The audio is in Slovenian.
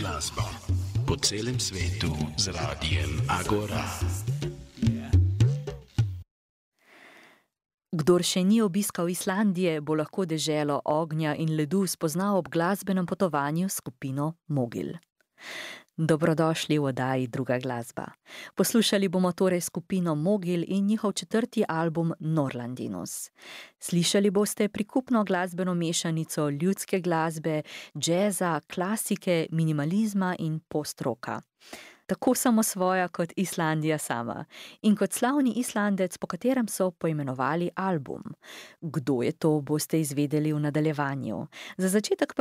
glasbo po celem svetu z radijem Agora. Kdor še ni obiskal Islandije, bo lahko deželo ognja in ledu spoznal ob glasbenem potovanju s skupino Mogil. Dobrodošli v oddaji Druga glasba. Poslušali bomo torej skupino Mogil in njihov 4. album Norlandinus. Slišali boste prikupno glasbeno mešanico ljudske glasbe, džeza, klasike, minimalizma in post-roka. Tako samosvoja kot Islandija sama in kot slavni Islandec, po katerem so poimenovali album. Kdo je to, boste izvedeli v nadaljevanju. Za začetek pa